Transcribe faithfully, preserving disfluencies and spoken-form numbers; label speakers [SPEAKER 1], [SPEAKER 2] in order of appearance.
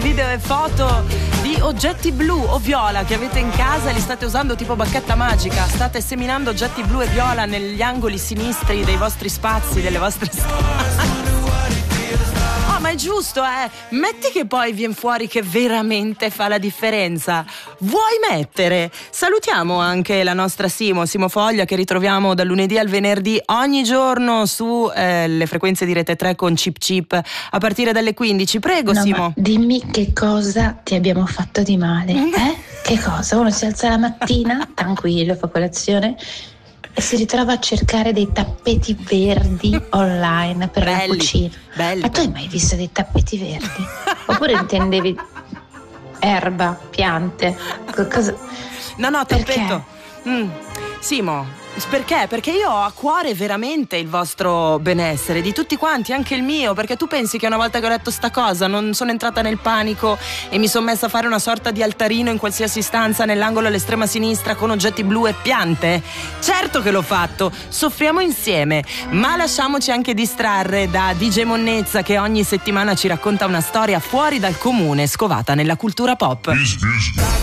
[SPEAKER 1] video e foto di oggetti blu o viola che avete in casa e li state usando tipo bacchetta magica. State seminando oggetti blu e viola negli angoli sinistri dei vostri spazi, delle vostre stanze. Oh, ma è giusto, eh? Metti che poi viene fuori che veramente fa la differenza. Vuoi mettere? Salutiamo anche la nostra Simo, Simo Foglia, che ritroviamo dal lunedì al venerdì ogni giorno su eh, le frequenze di Rete tre con Chip Chip a partire dalle quindici. Prego,
[SPEAKER 2] no,
[SPEAKER 1] Simo.
[SPEAKER 2] Ma dimmi che cosa ti abbiamo fatto di male, eh? Che cosa? Uno si alza la mattina, tranquillo, fa colazione e si ritrova a cercare dei tappeti verdi online per
[SPEAKER 1] belli,
[SPEAKER 2] la cucina.
[SPEAKER 1] Belli.
[SPEAKER 2] Ma tu hai mai visto dei tappeti verdi? Oppure intendevi erba, piante? Cosa?
[SPEAKER 1] No, no, tappetto. Mm. Simo, perché? Perché io ho a cuore veramente il vostro benessere, di tutti quanti, anche il mio, perché tu pensi che una volta che ho letto sta cosa non sono entrata nel panico e mi sono messa a fare una sorta di altarino in qualsiasi stanza nell'angolo all'estrema sinistra con oggetti blu e piante? Certo che l'ho fatto, soffriamo insieme, ma lasciamoci anche distrarre da D J Monnezza, che ogni settimana ci racconta una storia fuori dal comune scovata nella cultura pop.